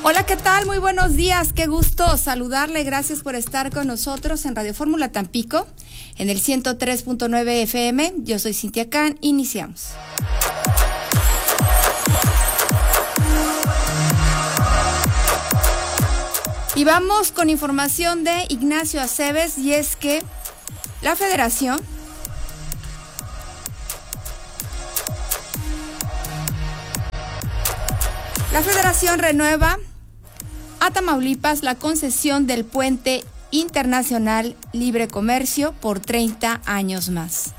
Hola, ¿qué tal? Muy buenos días, qué gusto saludarle, gracias por estar con nosotros en Radio Fórmula Tampico, en el 103.9 FM, yo soy Cintia Can, iniciamos. Y vamos con información de Ignacio Aceves, y es que la Federación renueva a Tamaulipas la concesión del Puente Internacional Libre Comercio por 30 años más.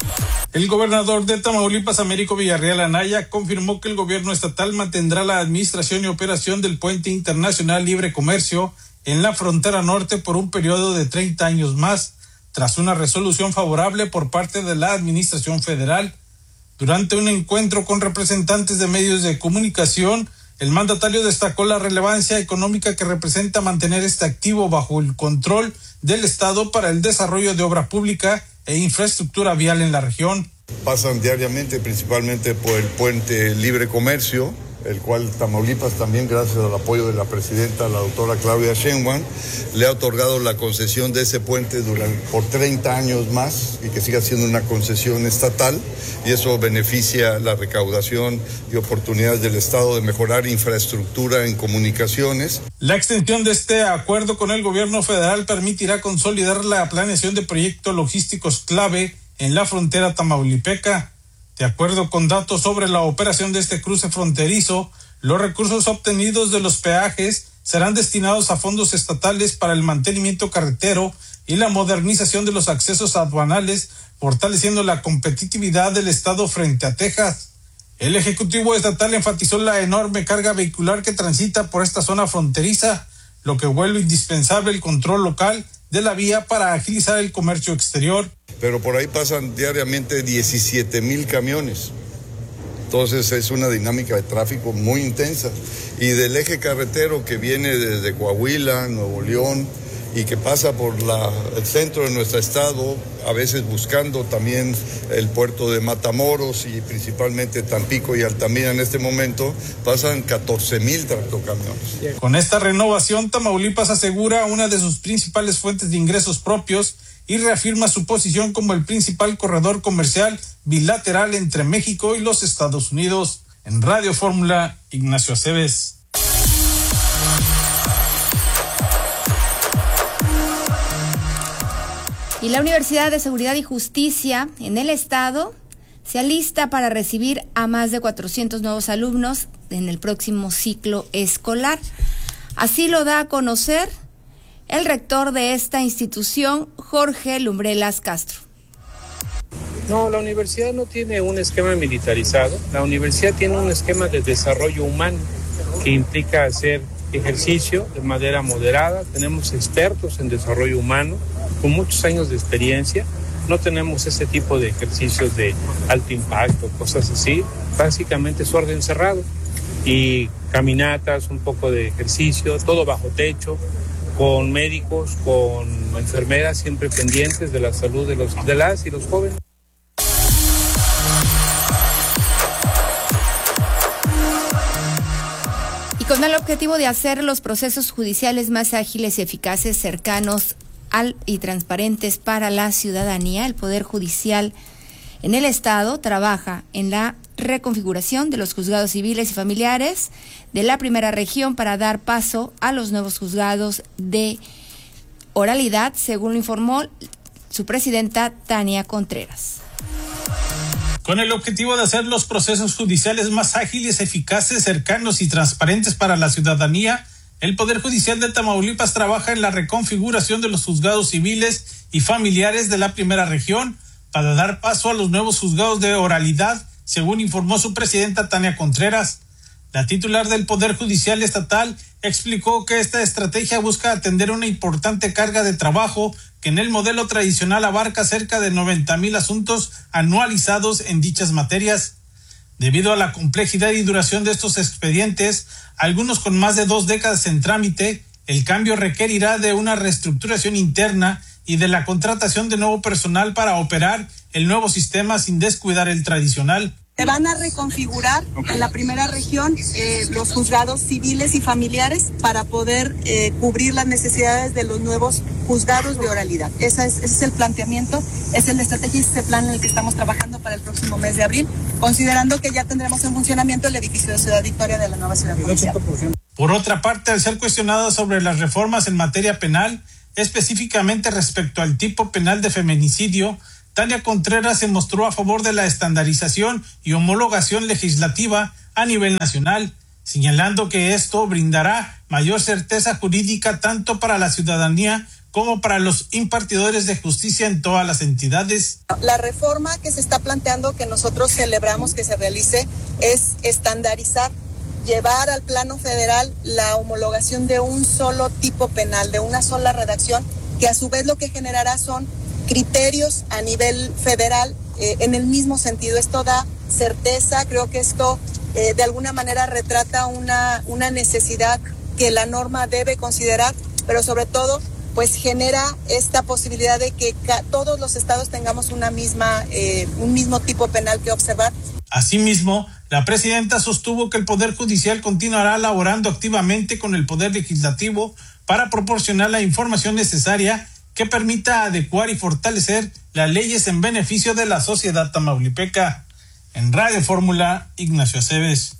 El gobernador de Tamaulipas, Américo Villarreal Anaya, confirmó que el gobierno estatal mantendrá la administración y operación del Puente Internacional Libre Comercio en la frontera norte por un periodo de 30 años más, tras una resolución favorable por parte de la administración federal. Durante un encuentro con representantes de medios de comunicación, el mandatario destacó la relevancia económica que representa mantener este activo bajo el control del Estado para el desarrollo de obra pública e infraestructura vial en la región. Pasan diariamente principalmente por el Puente Libre Comercio, el cual Tamaulipas también, gracias al apoyo de la presidenta, la doctora Claudia Sheinbaum, le ha otorgado la concesión de ese puente por 30 años más y que siga siendo una concesión estatal, y eso beneficia la recaudación y oportunidades del Estado de mejorar infraestructura en comunicaciones. La extensión de este acuerdo con el gobierno federal permitirá consolidar la planeación de proyectos logísticos clave en la frontera tamaulipeca. De acuerdo con datos sobre la operación de este cruce fronterizo, los recursos obtenidos de los peajes serán destinados a fondos estatales para el mantenimiento carretero y la modernización de los accesos aduanales, fortaleciendo la competitividad del Estado frente a Texas. El Ejecutivo Estatal enfatizó la enorme carga vehicular que transita por esta zona fronteriza, lo que vuelve indispensable el control local de la vía para agilizar el comercio exterior. Pero por ahí pasan diariamente 17,000 camiones. Entonces es una dinámica de tráfico muy intensa. Y del eje carretero que viene desde Coahuila, Nuevo León, y que pasa por el centro de nuestro estado, a veces buscando también el puerto de Matamoros y principalmente Tampico y Altamira en este momento, pasan 14,000 tractocamiones. Con esta renovación, Tamaulipas asegura una de sus principales fuentes de ingresos propios y reafirma su posición como el principal corredor comercial bilateral entre México y los Estados Unidos. En Radio Fórmula, Ignacio Aceves. Y la Universidad de Seguridad y Justicia en el Estado se alista para recibir a más de 400 nuevos alumnos en el próximo ciclo escolar. Así lo da a conocer el rector de esta institución, Jorge Lumbreras Castro. No, la universidad no tiene un esquema militarizado. La universidad tiene un esquema de desarrollo humano que implica hacer ejercicio de manera moderada. Tenemos expertos en desarrollo humano con muchos años de experiencia. No tenemos ese tipo de ejercicios de alto impacto, cosas así. Básicamente es orden cerrado y caminatas, un poco de ejercicio, todo bajo techo, con médicos, con enfermeras siempre pendientes de la salud de las y los jóvenes. Y con el objetivo de hacer los procesos judiciales más ágiles y eficaces, cercanos y transparentes para la ciudadanía, el Poder Judicial en el Estado trabaja en la reconfiguración de los juzgados civiles y familiares de la primera región para dar paso a los nuevos juzgados de oralidad, según lo informó su presidenta Tania Contreras. Con el objetivo de hacer los procesos judiciales más ágiles, eficaces, cercanos y transparentes para la ciudadanía, el Poder Judicial de Tamaulipas trabaja en la reconfiguración de los juzgados civiles y familiares de la primera región para dar paso a los nuevos juzgados de oralidad, según informó su presidenta Tania Contreras. La titular del Poder Judicial Estatal explicó que esta estrategia busca atender una importante carga de trabajo que en el modelo tradicional abarca cerca de 90,000 asuntos anualizados en dichas materias. Debido a la complejidad y duración de estos expedientes, algunos con más de 2 décadas en trámite, el cambio requerirá de una reestructuración interna y de la contratación de nuevo personal para operar el nuevo sistema sin descuidar el tradicional. Se van a reconfigurar en la primera región los juzgados civiles y familiares para poder cubrir las necesidades de los nuevos juzgados de oralidad. Ese es el planteamiento, es la estrategia y ese plan en el que estamos trabajando para el próximo mes de abril, considerando que ya tendremos en funcionamiento el edificio de Ciudad Victoria de la nueva ciudad provincial. Por otra parte, al ser cuestionada sobre las reformas en materia penal, específicamente respecto al tipo penal de feminicidio, Tania Contreras se mostró a favor de la estandarización y homologación legislativa a nivel nacional, señalando que esto brindará mayor certeza jurídica tanto para la ciudadanía como para los impartidores de justicia en todas las entidades. La reforma que se está planteando, que nosotros celebramos que se realice, es estandarizar, llevar al plano federal la homologación de un solo tipo penal, de una sola redacción, que a su vez lo que generará son criterios a nivel federal en el mismo sentido. Esto da certeza, creo que esto de alguna manera retrata una necesidad que la norma debe considerar, pero sobre todo pues genera esta posibilidad de que todos los estados tengamos un mismo tipo penal que observar. Asimismo, la presidenta sostuvo que el Poder Judicial continuará laborando activamente con el Poder Legislativo para proporcionar la información necesaria que permita adecuar y fortalecer las leyes en beneficio de la sociedad tamaulipeca. En Radio Fórmula, Ignacio Aceves.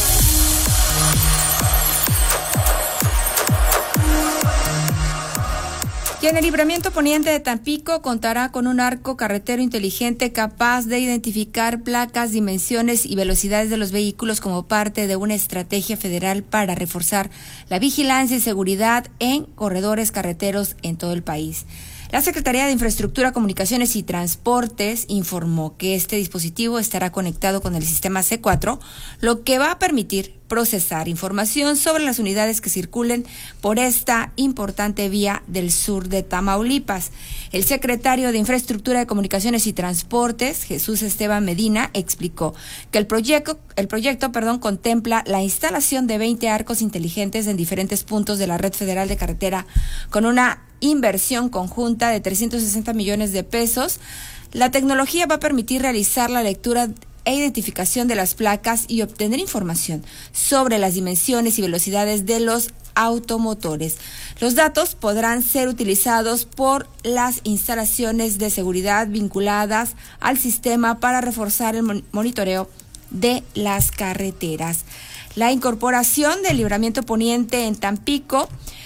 Y en el libramiento poniente de Tampico contará con un arco carretero inteligente capaz de identificar placas, dimensiones y velocidades de los vehículos como parte de una estrategia federal para reforzar la vigilancia y seguridad en corredores carreteros en todo el país. La Secretaría de Infraestructura, Comunicaciones y Transportes informó que este dispositivo estará conectado con el sistema C4, lo que va a permitir procesar información sobre las unidades que circulen por esta importante vía del sur de Tamaulipas. El secretario de Infraestructura de Comunicaciones y Transportes, Jesús Esteban Medina, explicó que el proyecto contempla la instalación de 20 arcos inteligentes en diferentes puntos de la red federal de carretera con una inversión conjunta de 360 millones de pesos. La tecnología va a permitir realizar la lectura e identificación de las placas y obtener información sobre las dimensiones y velocidades de los automotores. Los datos podrán ser utilizados por las instalaciones de seguridad vinculadas al sistema para reforzar el monitoreo de las carreteras. La incorporación del libramiento poniente en Tampico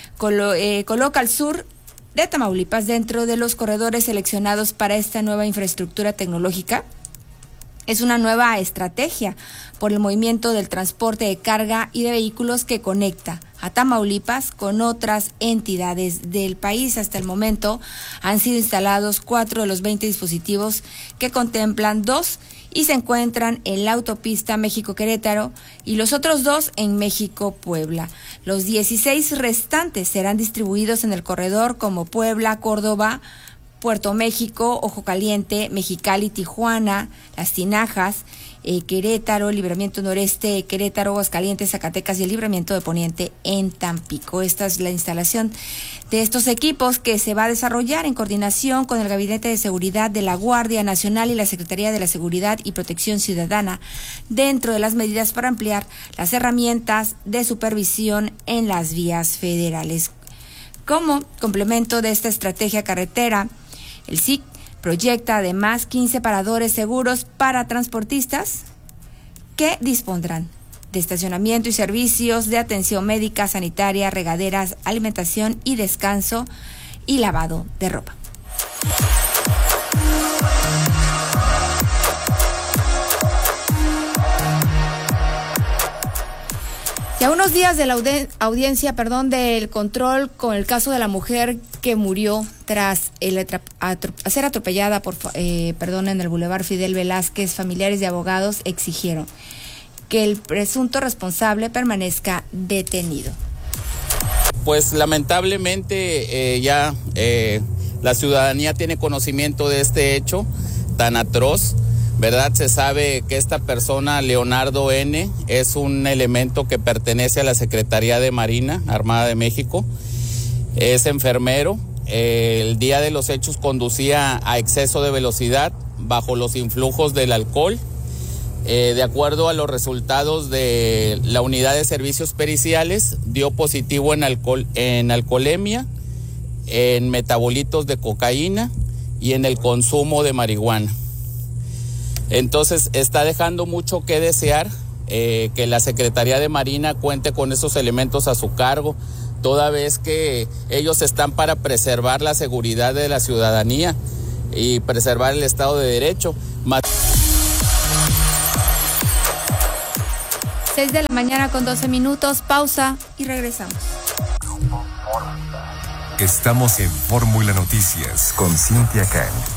coloca al sur de Tamaulipas dentro de los corredores seleccionados para esta nueva infraestructura tecnológica. Es una nueva estrategia por el movimiento del transporte de carga y de vehículos que conecta a Tamaulipas con otras entidades del país. Hasta el momento han sido instalados 4 de los 20 dispositivos que contemplan 2 y se encuentran en la autopista México-Querétaro y los otros 2 en México-Puebla. Los 16 restantes serán distribuidos en el corredor como Puebla, Córdoba, Puerto México, Ojo Caliente, Mexicali, Tijuana, Las Tinajas, Querétaro, Libramiento Noreste, Querétaro, Aguascalientes, Zacatecas y el Libramiento de Poniente en Tampico. Esta es la instalación de estos equipos que se va a desarrollar en coordinación con el Gabinete de Seguridad de la Guardia Nacional y la Secretaría de la Seguridad y Protección Ciudadana, dentro de las medidas para ampliar las herramientas de supervisión en las vías federales. Como complemento de esta estrategia carretera, el SIC proyecta además 15 paradores seguros para transportistas que dispondrán de estacionamiento y servicios de atención médica, sanitaria, regaderas, alimentación y descanso y lavado de ropa. Y a unos días de la audiencia del control con el caso de la mujer que murió tras ser atropellada en el Boulevard Fidel Velázquez, familiares y abogados exigieron que el presunto responsable permanezca detenido. Pues lamentablemente la ciudadanía tiene conocimiento de este hecho tan atroz. ¿Verdad? Se sabe que esta persona, Leonardo N., es un elemento que pertenece a la Secretaría de Marina Armada de México. Es enfermero. El día de los hechos conducía a exceso de velocidad bajo los influjos del alcohol. De acuerdo a los resultados de la unidad de servicios periciales, dio positivo en alcoholemia, en metabolitos de cocaína y en el consumo de marihuana. Entonces está dejando mucho que desear que la Secretaría de Marina cuente con esos elementos a su cargo, toda vez que ellos están para preservar la seguridad de la ciudadanía y preservar el Estado de Derecho. 6 de la mañana con 12 minutos, pausa y regresamos. Estamos en Fórmula Noticias con Cintia Can.